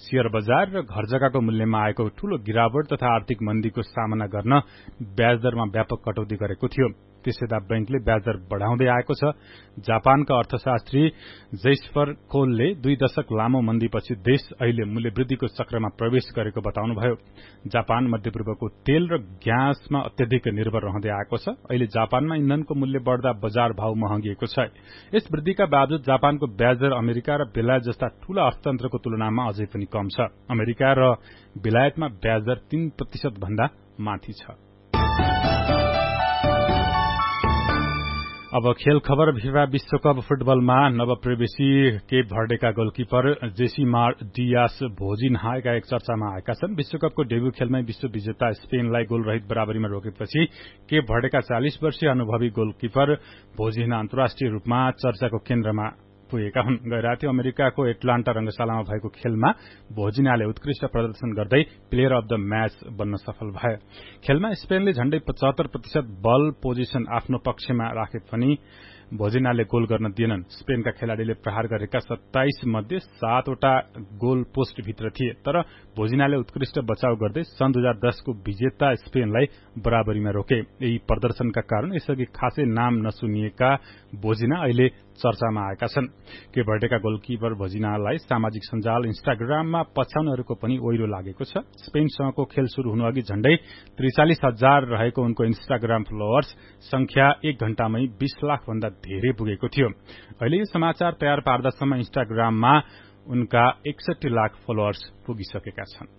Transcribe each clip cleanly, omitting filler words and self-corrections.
Share बजार र घर जग्गाको मूल्यमा आएको ठूलो गिरावट तथा आर्थिक मन्दीको सामना गर्न ब्याज दरमा व्यापक कटौती गरेको थियो। त्यसैदा बैंकले ब्याज दर बढ़ाउँदै आएको छ। जापानका अर्थशास्त्री जैस्पर कोलले 2 दशक लामो मन्दीपछि देश अहिले मूल्य वृद्धिको चक्रमा प्रवेश गरेको बताउनुभयो। जापान मध्यपूर्वको तेल र ग्यासमा अत्यधिक निर्भर रहँदै आएको छ। अहिले जापानमा इन्धनको मूल्य बढ़दा बजार भाव महँगिएको छ। यस वृद्धिका बावजुद जापानको ब्याज दर अमेरिका र बेलायत जस्ता ठूला अर्थतन्त्रको तुलनामा अझै पनि कम छ। अमेरिका र बेलायतमा ब्याज दर 3% भन्दा माथि छ। अब खेल खबर। फिफा विश्वकप फुटबलमा नवप्रवेशी केप भर्डेका गोलकिपर जेसिमार डियास भोजिन्हा एक चर्चामा आएका छन्। विश्वकपको डेब्यू खेलमै विश्व विजेता स्पेनलाई गोलरहित बराबरीमा रोकेपछि केप भर्डेका 40 वर्षीय अनुभवी गोलकिपर भोजिन्हा अन्तर्राष्ट्रिय रूपमा चर्चाको केन्द्रमा पुगेका हुन्। गैराती अमेरिकाको एटलान्टा रंगशालामा भएको खेलमा भोजिन्हाले उत्कृष्ट प्रदर्शन गर्दै प्लेयर अफ द म्याच बन्न सफल भए। खेलमा स्पेनले झण्डै 75% बल पोजिसन आफ्नो पक्षमा राखे पनि भोजिन्हाले गोल गर्न दिएनन्। स्पेनका खेलाड़ीले प्रहार गरेका 27 मध्ये 7 वटा गोल पोस्ट भित्र थिए। तर भोजिन्हाले उत्कृष्ट बचाव गर्दै सन् 2010 को विजेता स्पेनलाई बराबरीमा रोके। यही प्रदर्शनका कारण यसअघि खासै नाम नसुनिएका भोजिन्हा अहिले चर्चामा आएका छन्। केप भर्डेका गोलकिपर भोजिन्हालाई सामाजिक सञ्जाल इन्स्टाग्राममा पछ्याउनेहरूको पनि ओइरो लागेको छ। स्पेनसँगको खेल शुरू हुनुअघि झण्डै 43,000 रहेको उनको इन्स्टाग्राम फलोअर्स संख्या 1 घण्टामै 20 लाख भन्दा धेरै पुगेको थियो। अहिले यो समाचार तयार पार्दासम्म इन्स्टाग्राममा उनका 61 लाख फलोअर्स पुगिसकेका छन्।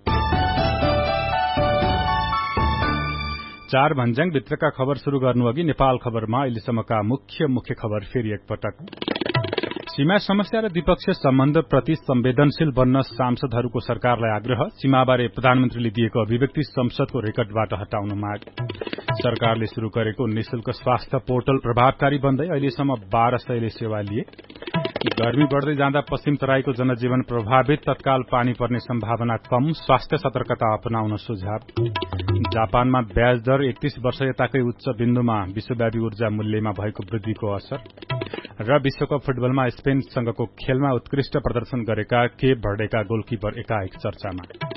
4 भन्ज्याङ भित्रका खबर शुरू गर्नुअघि नेपाल खबरमा अहिलेसम्मका मुख्य खबर फेरि एकपटक। सीमा समस्या र द्विपक्षीय सम्बन्धप्रति संवेदनशील बन्न सांसदहरूको सरकारलाई आग्रह। सीमाबारे प्रधानमन्त्रीले दिएको अभिव्यक्ति संसदको रेकर्डबाट हटाउन माग। सरकारले शुरू गरेको निशुल्क स्वास्थ्य पोर्टल प्रभावकारी बन्दै अहिलेसम्म 1200ले सेवा लिए। गर्मी बढ़दै जाँदा पश्चिम तराईको जनजीवन प्रभावित। तत्काल पानी पर्ने सम्भावना कम। स्वास्थ्य सतर्कता अपनाउन सुझाव। जापानमा ब्याज दर 31 वर्ष यताकै उच्च बिन्दुमा। विश्वव्यापी ऊर्जा मूल्यमा भएको वृद्धिको असर। र विश्वकप फुटबलमा स्पेनसँगको खेलमा उत्कृष्ट प्रदर्शन गरेका केप भर्डेका गोलकिपर एकाएक चर्चामा।